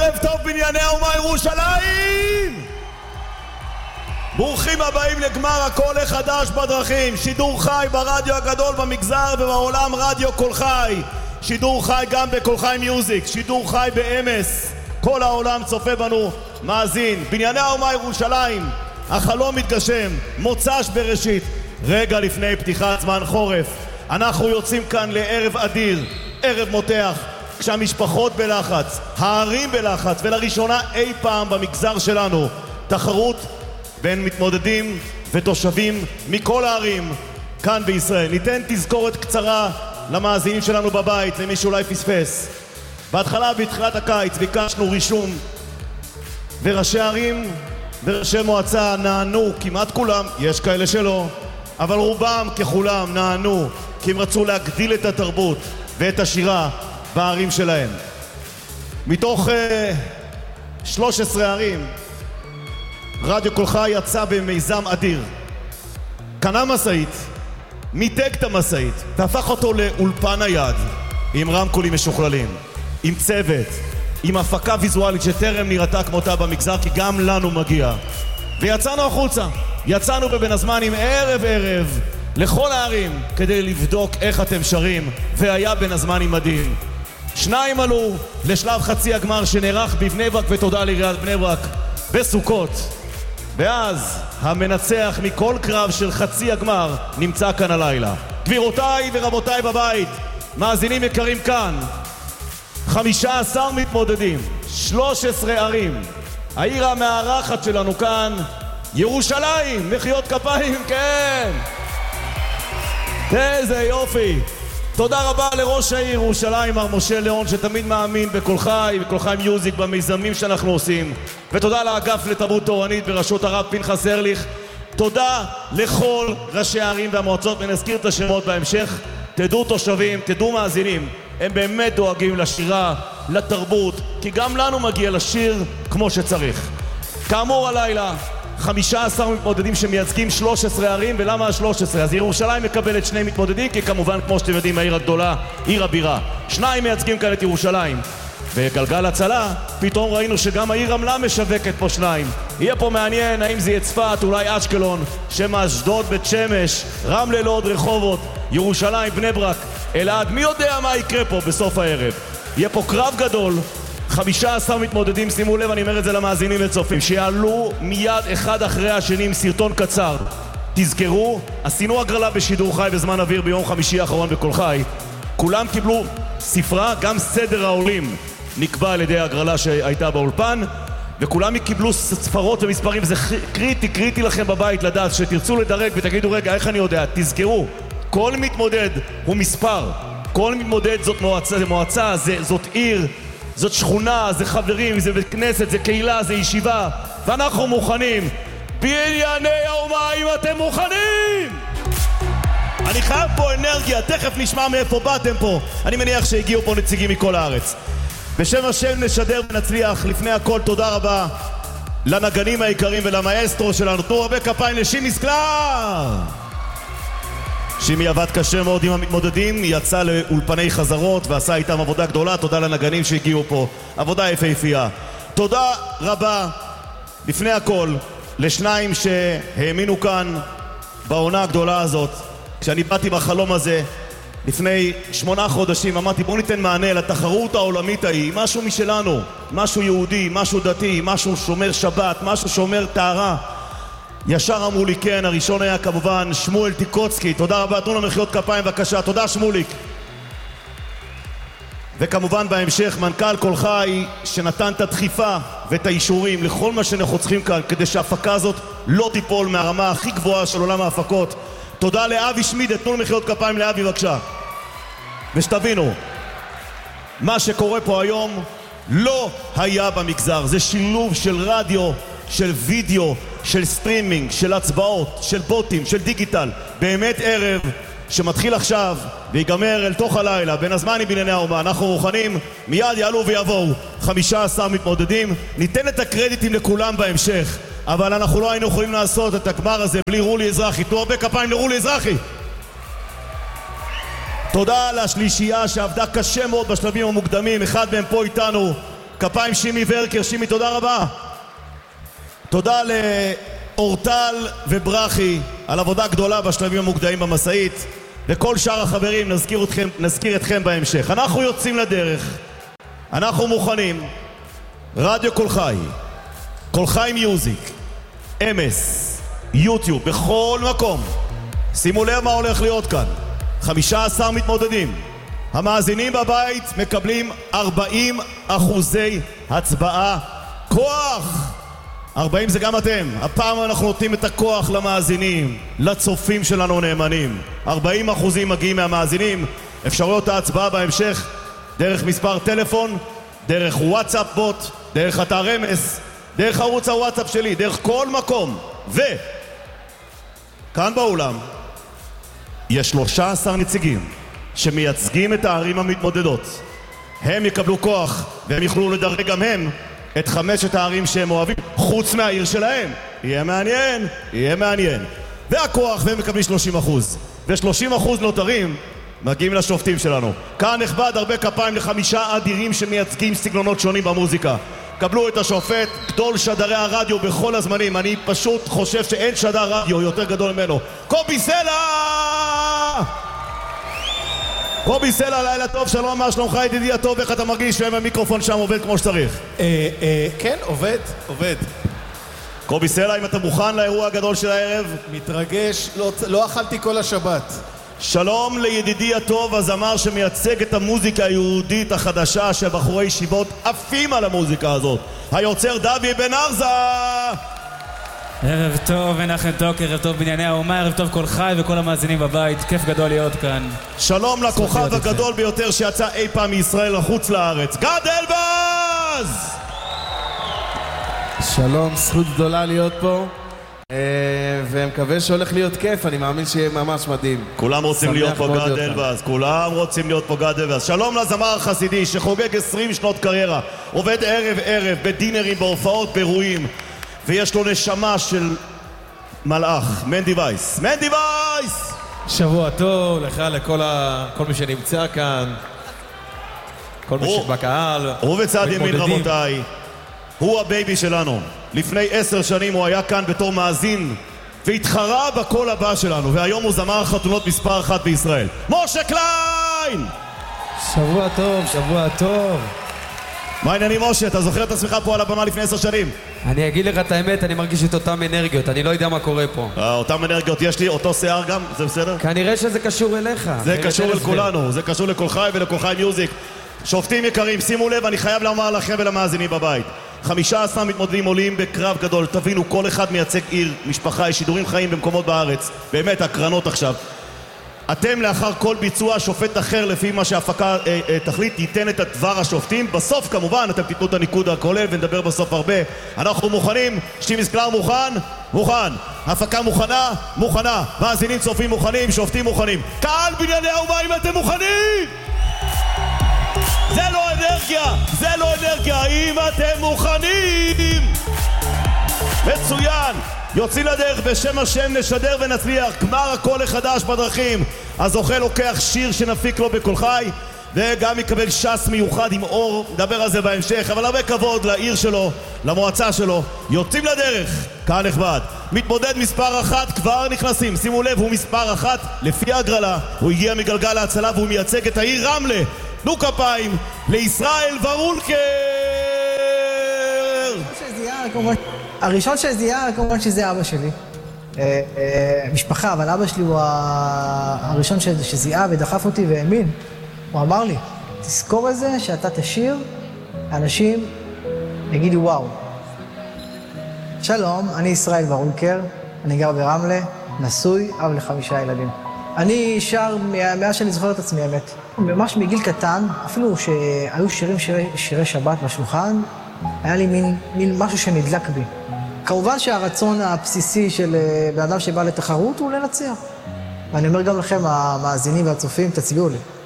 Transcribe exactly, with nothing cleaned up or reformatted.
ערב טוב בנייני האומה ירושלים! ברוכים הבאים לגמר הקול החדש בדרכים. שידור חי ברדיו הגדול במגזר ובעולם, רדיו קול חי. שידור חי גם בקול חי מיוזיק, שידור חי באמס. כל העולם צופה בנו, מאזין. בנייני האומה ירושלים, החלום מתגשם, מוצ"ש בראשית. רגע לפני פתיחת זמן חורף אנחנו יוצאים כאן לערב אדיר, ערב מותח, כשהמשפחות בלחץ, הערים בלחץ, ולראשונה אי פעם במגזר שלנו תחרות בין מתמודדים ותושבים מכל הערים כאן בישראל. ניתן תזכורת קצרה למאזינים שלנו בבית, למי שאולי פספס. בהתחלה, בתחילת הקיץ, ביקשנו רישום, וראשי ערים וראשי מועצה נענו, כמעט כולם, יש כאלה שלא, אבל רובם ככולם נענו, כי הם רצו להגדיל את התרבות ואת השירה בערים שלהם. מתוך uh, שלוש עשרה ערים, רדיו קול חי יצא במיזם אדיר. קנה מסעית, מיתג את המסעית, והפך אותו לאולפן היד, עם רמקולים משוכללים, עם צוות, עם הפקה ויזואלית שטרם נראתה כמותה במגזר, כי גם לנו מגיע. ויצאנו החוצה, יצאנו בבין הזמנים ערב ערב לכל הערים כדי לבדוק איך אתם שרים, והיה בין הזמנים מדהים. שניים עלו לשלב חצי הגמר שנערך בבני ברק, ותודה לעיריית בני ברק בסוכות. ואז המנצח מכל קרב של חצי הגמר נמצא כאן הלילה. גבירותיי ורבותיי בבית, מאזינים יקרים כאן, חמישה עשר מתמודדים, שלוש עשרה ערים. העיר המארחת שלנו כאן, ירושלים. מחיאות כפיים, כן. איזה יופי. תודה רבה לראש העיר ירושלים, מר משה ליאון, שתמיד מאמין בקול חי, בקול חי מיוזיק, במיזמים שאנחנו עושים. ותודה לאגף לתרבות תורנית בראשות הרב פנחס ארליך. תודה לכל ראשי הערים והמועצות, ונזכיר את השמות בהמשך. תדעו תושבים, תדעו מאזינים, הם באמת דואגים לשירה, לתרבות, כי גם לנו מגיע לשיר כמו שצריך. כאמור הלילה, חמישה עשר מתמודדים שמייצגים שלוש עשרה ערים. ולמה ה-שלוש עשרה? אז ירושלים מקבלת שני מתמודדים, כי כמובן, כמו שאתם יודעים, העיר הגדולה, עיר הבירה. שניים מייצגים כאן את ירושלים. וגלגל הצלה, פתאום ראינו שגם העיר רמלה משווקת פה שניים. יהיה פה מעניין, האם זה יהיה צפת, אולי אשקלון, שמא אשדוד, בית שמש, רמלה, לוד, רחובות, ירושלים, בני ברק, אלעד. מי יודע מה יקרה פה בסוף הערב? יהיה פה קרב גדול, חמישה עשר מתמודדים. שימו לב, אני אומר את זה למאזינים וצופים, שיעלו מיד אחד אחרי השני עם סרטון קצר. תזכרו, עשינו הגרלה בשידור חי בזמן אוויר ביום חמישי האחרון בקול חי. כולם קיבלו ספרה, גם סדר העולים נקבע על ידי הגרלה שהייתה באולפן, וכולם קיבלו ספרות ומספרים. וזה קריטי, קריטי לכם בבית לדעת, שתרצו לדרג ותגידו, רגע, איך אני יודע? תזכרו, כל מתמודד הוא מספר. כל מתמודד זאת מועצה, זה מועצה, זה, זאת עיר, זאת שכונה, זה חברים, זה בית כנסת, זה קהילה, זה ישיבה, ואנחנו מוכנים. בנייני האומה, אם אתם מוכנים! אני חייב פה אנרגיה, תכף נשמע מאיפה באתם פה. אני מניח שהגיעו פה נציגים מכל הארץ. בשם השם נשדר ונצליח. לפני הכל תודה רבה לנגנים היקרים ולמאסטרו שלנו. תנו הרבה כפיים לשימי סקלר. שימי עבד קשה מאוד עם המתמודדים, יצא לאולפני חזרות ועשה איתם עבודה גדולה. תודה לנגנים שהגיעו פה, עבודה יפהפייה. תודה רבה לפני הכל לשניים שהאמינו כאן בעונה הגדולה הזאת. כשאני באתי בחלום הזה לפני שמונה חודשים, אמרתי בוא ניתן מענה לתחרות העולמית ההיא, משהו משלנו, משהו יהודי, משהו דתי, משהו שומר שבת, משהו שומר טהרה. ישר אמרו לי כן. הראשון היה כמובן שמואל טיקוצקי. תודה רבה, תנו לו מחיאות כפיים בבקשה. תודה שמוליק. וכמובן בהמשך מנכ"ל קול חי, שנתן את הדחיפה ואת האישורים לכל מה שאנחנו צריכים כאן כדי שההפקה הזאת לא תיפול מהרמה הכי גבוהה של עולם ההפקות. תודה לאבי שמיד, תנו לו מחיאות כפיים לאבי בבקשה. ושתבינו, מה שקורה פה היום לא היה במגזר. זה שילוב של רדיו, של וידאו, של סטרימינג, של הצבעות, של בוטים, של דיגיטל. באמת ערב שמתחיל עכשיו ויגמר אל תוך הלילה, בין הזמנים בנייני האומה. אנחנו מוכנים, מיד יעלו ויבואו חמישה עשר מתמודדים. ניתן את הקרדיטים לכולם בהמשך, אבל אנחנו לא היינו יכולים לעשות את הגמר הזה בלי רולי אזרחי. תנו הרבה כפיים לרולי אזרחי. תודה לשלישייה שעבדה קשה מאוד בשלבים המוקדמים. אחד מהם פה איתנו כפיים שימי ורקר. שימי, תודה רבה. תודה לאורטל וברכי על עבודה גדולה בשלבים המוקדמים במסעית, וכל שאר החברים נזכיר אתכם, נזכיר אתכם בהמשך. אנחנו יוצאים לדרך, אנחנו מוכנים. רדיו קול חי, קול חי מיוזיק, אמס, יוטיוב, בכל מקום. שימו לב מה הולך להיות כאן. חמישה עשר מתמודדים. המאזינים בבית מקבלים ארבעים אחוזי הצבעה. כוח! ארבעים זה גם אתם. הפעם אנחנו נותנים את הכוח למאזינים, לצופים שלנו נאמנים. ארבעים אחוזים מגיעים מהמאזינים. אפשרויות ההצבעה בהמשך דרך מספר טלפון, דרך וואטסאפ בוט, דרך אתר אמס, דרך ערוץ הוואטסאפ שלי, דרך כל מקום. וכאן באולם יש שלושה עשר נציגים שמייצגים את הערים המתמודדות. הם יקבלו כוח והם יוכלו לדרג גם הם את חמשת הערים שהם אוהבים, חוץ מהעיר שלהם. יהיה מעניין, יהיה מעניין. והכוח, והם מקבלים שלושים אחוז. ו-שלושים אחוז נותרים מגיעים לשופטים שלנו. כאן נכבד, הרבה כפיים לחמישה אדירים שמייצגים סגנונות שונים במוזיקה. קבלו את השופט, גדול שדרי הרדיו בכל הזמנים. אני פשוט חושב שאין שדר רדיו יותר גדול ממנו. קובי סלע! קובי סלע, לילה טוב, שלום, מה שלומך ידידי הטוב, איך אתה מרגיש שהם המיקרופון שם עובד כמו שצריך? אה, אה, כן, עובד, עובד. קובי סלע, אם אתה מוכן לאירוע הגדול של הערב? מתרגש, לא, לא אכלתי כל השבת. שלום לידידי הטוב, הזמר שמייצג את המוזיקה היהודית החדשה שבחורי ישיבות עפים על המוזיקה הזאת, היוצר דבי בן ארזה. ערב טוב, מנחם טוק, ערב טוב בנייני האומה, ערב טוב קול חי וכל המאזינים בבית, כיף גדול להיות כאן. שלום לכוכב הגדול ביותר שיצא אי פעם מישראל לחוץ לארץ, גד אלבז! שלום, זכות גדולה להיות פה, ומקווה שהולך להיות כיף, אני מאמין שיהיה ממש מדהים. כולם רוצים להיות פה גד אלבז, כולם רוצים להיות פה גד אלבז. שלום לזמר החסידי שחוגג עשרים שנות קריירה, עובד ערב ערב בדינרים, בהופעות, באירועים, ויש לו נשמה של מלאך. מנדי וייס, מנדי וייס! שבוע טוב לך, לכל ה... כל מי שנמצא כאן, כל מי שבקהל. הוא בצד ימין רבותיי, הוא הבייבי שלנו. לפני עשר שנים הוא היה כאן בתור מאזין והתחרה בקול הבא שלנו, והיום הוא זמר חתונות מספר אחת בישראל, משה קליין! שבוע טוב, שבוע טוב. מה העניינים משה? אתה זוכר את עצמך פה על הבמה לפני עשר שנים? אני אגיד לך את האמת, אני מרגיש את אותם אנרגיות, אני לא יודע מה קורה פה. אותם אנרגיות יש לי, אותו שיער גם, זה בסדר? כנראה שזה קשור אליך. זה קשור לכולנו, זה קשור לכל חי ולכל חי מיוזיק. שופטים יקרים, שימו לב, אני חייב לומר לכם ולמאזינים בבית, חמישה עשר מתמודדים עולים בקרב גדול. תבינו, כל אחד מייצג עיר, משפחה, יש שידורים חיים במקומות בארץ, באמת הקרנות עכשיו. אתם לאחר כל ביצוע, שופט אחר לפי מה שההפקה אה, אה, תחליט ייתן את הדבר השופטים. בסוף כמובן אתם תיתנו את הניקוד הכולל ונדבר בסוף הרבה. אנחנו מוכנים? שטימס קלר מוכן? מוכן. הפקה מוכנה? מוכנה. מאזינים צופים מוכנים? שופטים מוכנים. קהל בנייני האומה, אם אתם מוכנים! זה לא אנרגיה, זה לא אנרגיה, אם אתם מוכנים! מצוין! יוצאים לדרך, בשם השם נשדר ונצליח. גמר הקול החדש בדרכים. הזוכה לוקח שיר שנפיק לו בקול חי, וגם יקבל שס מיוחד עם אור, נדבר על זה בהמשך. אבל הרבה כבוד לעיר שלו, למועצה שלו. יוצאים לדרך, קהל נכבד. מתמודד מספר אחת כבר נכנסים, שימו לב, הוא מספר אחת לפי הגרלה. הוא הגיע מגלגל ההצלה והוא מייצג את העיר רמלה. תנו כפיים לישראל ורולקר. הראשון שזיהה, כמובן שזה אבא שלי, משפחה, אבל אבא שלי הוא הראשון שזיהה ודחף אותי והאמין. הוא אמר לי, תזכור את זה שאתה תשיר, אנשים יגידו וואו. שלום, אני ישראל ורולקר, אני גר ברמלה, נשוי, אב לחמישה ילדים. אני שר מאז שאני זוכר את עצמי, האמת. ממש מגיל קטן, אפילו שהיו שירים שירי, שירי שבת בשולחן, היה לי מין, מין משהו שנדלק בי. כמובן שהרצון הבסיסי של בן אדם שבא לתחרות הוא לנצח. ואני אומר גם לכם, המאזינים והצופים, תצביעו לי.